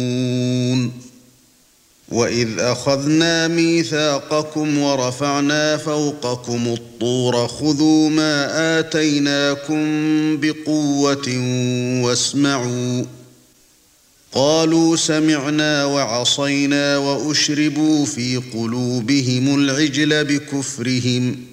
وَإِذْ أَخَذْنَا مِيثَاقَكُمْ وَرَفَعْنَا فَوْقَكُمُ الطُّورَ خُذُوا مَا آتَيْنَاكُمْ بِقُوَّةٍ وَاسْمَعُوا قَالُوا سَمِعْنَا وَعَصَيْنَا وَأُشْرِبُوا فِي قُلُوبِهِمُ الْعِجْلَ بِكُفْرِهِمْ